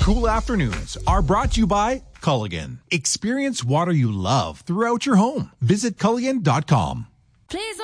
cool afternoons are brought to you by Culligan. Experience water you love throughout your home. Visit Culligan.com. Please